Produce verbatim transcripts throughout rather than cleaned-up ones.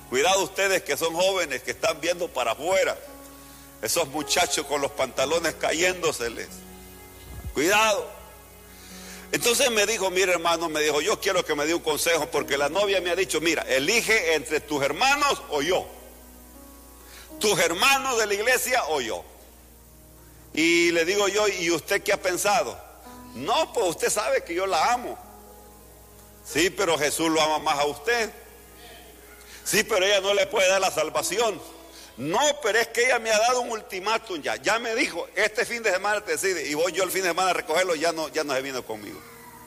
Cuidado ustedes que son jóvenes, que están viendo para afuera. Esos muchachos con los pantalones cayéndoseles. Cuidado. Entonces me dijo, mira hermano, me dijo, yo quiero que me dé un consejo, porque la novia me ha dicho, mira, elige entre tus hermanos o yo. Tus hermanos de la iglesia o yo. Y le digo yo, ¿y usted qué ha pensado? No, pues usted sabe que yo la amo. Sí, pero Jesús lo ama más a usted. Sí, pero ella no le puede dar la salvación. No, pero es que ella me ha dado un ultimátum ya. Ya me dijo, este fin de semana te decide. Y voy yo el fin de semana a recogerlo, ya no, ya no se vino conmigo.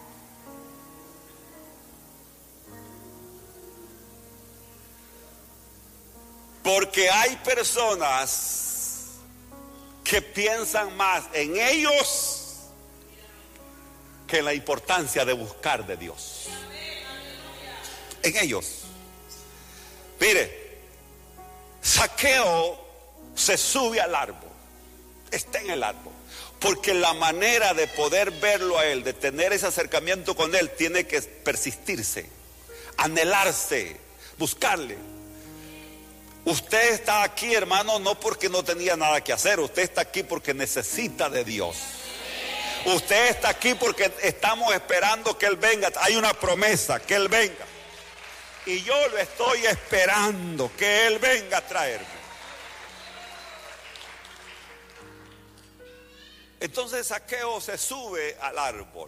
Porque hay personas que piensan más en ellos que en la importancia de buscar de Dios. En ellos. Mire, Zaqueo se sube al árbol, está en el árbol, porque la manera de poder verlo a él, de tener ese acercamiento con él, tiene que persistirse, anhelarse, buscarle. Usted está aquí, hermano, no porque no tenía nada que hacer, usted está aquí porque necesita de Dios. Usted está aquí porque estamos esperando que Él venga, hay una promesa, que Él venga. Y yo lo estoy esperando, que Él venga a traerme. Entonces Zaqueo se sube al árbol.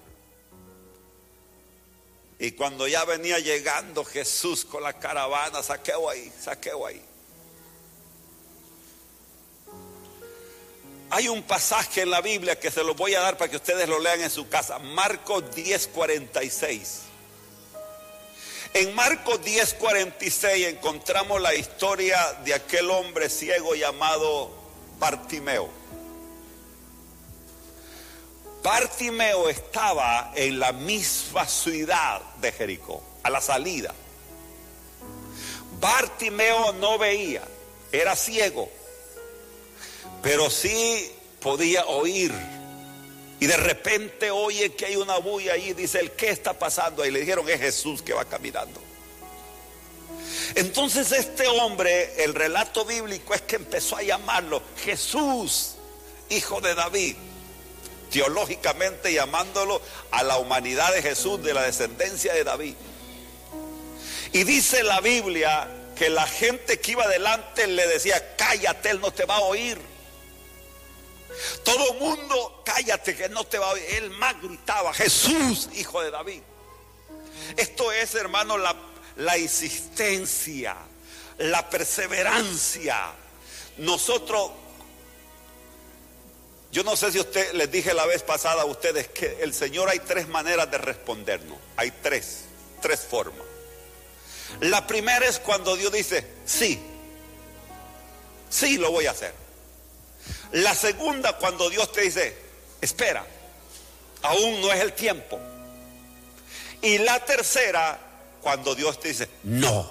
Y cuando ya venía llegando Jesús con la caravana, Zaqueo ahí, Zaqueo ahí. Hay un pasaje en la Biblia que se lo voy a dar para que ustedes lo lean en su casa. Marcos diez cuarenta y seis. En Marcos diez cuarenta y seis encontramos la historia de aquel hombre ciego llamado Bartimeo. Bartimeo estaba en la misma ciudad de Jericó, a la salida. Bartimeo no veía, era ciego, pero sí podía oír. Y de repente oye que hay una bulla ahí y dice, ¿qué está pasando ahí? Le dijeron, es Jesús que va caminando. Entonces este hombre, el relato bíblico es que empezó a llamarlo Jesús, hijo de David. Teológicamente llamándolo a la humanidad de Jesús, de la descendencia de David. Y dice la Biblia que la gente que iba delante le decía, cállate, él no te va a oír. Todo mundo, cállate que no te va a oír. Él más gritaba, Jesús, hijo de David. Esto es, hermano, la, la insistencia, la perseverancia. Nosotros, yo no sé si usted, les dije la vez pasada a ustedes que el Señor hay tres maneras de respondernos. Hay tres, tres formas. La primera es cuando Dios dice, sí, sí lo voy a hacer. La segunda, cuando Dios te dice, espera, aún no es el tiempo. Y la tercera, cuando Dios te dice, no.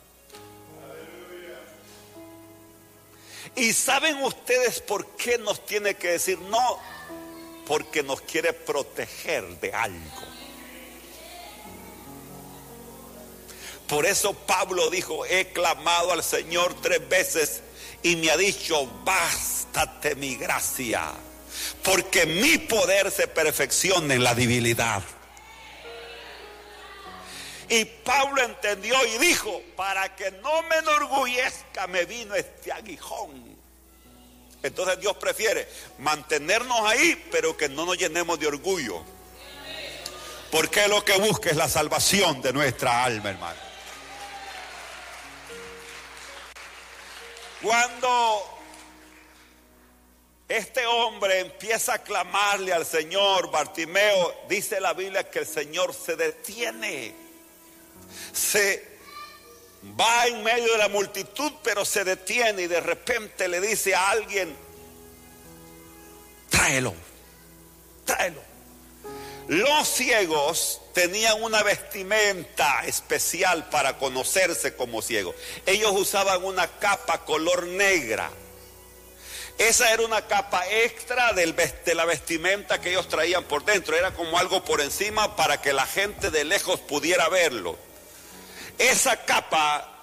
¿Y saben ustedes por qué nos tiene que decir no? Porque nos quiere proteger de algo. Por eso Pablo dijo, he clamado al Señor tres veces y me ha dicho, bástate mi gracia, porque mi poder se perfecciona en la debilidad. Y Pablo entendió y dijo, para que no me enorgullezca me vino este aguijón. Entonces Dios prefiere mantenernos ahí, pero que no nos llenemos de orgullo, porque lo que busca es la salvación de nuestra alma, hermano. Cuando este hombre empieza a clamarle al Señor, Bartimeo, dice la Biblia que el Señor se detiene, se va en medio de la multitud, pero se detiene y de repente le dice a alguien, tráelo, tráelo. Los ciegos tenían una vestimenta especial para conocerse como ciegos. Ellos usaban una capa color negra. Esa era una capa extra del, de la vestimenta que ellos traían por dentro. Era como algo por encima para que la gente de lejos pudiera verlo. Esa capa